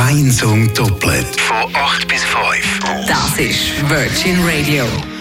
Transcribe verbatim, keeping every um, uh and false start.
Kein Song doppelt. Von acht bis fünf. Das ist Virgin Radio.